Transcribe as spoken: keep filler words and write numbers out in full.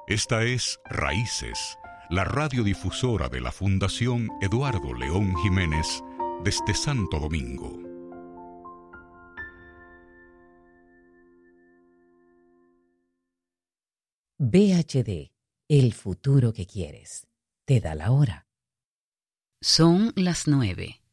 Esta es Raíces, la radiodifusora de la Fundación Eduardo León Jiménez desde Santo Domingo. B H D, el futuro que quieres. Te da la hora. Son las nueve.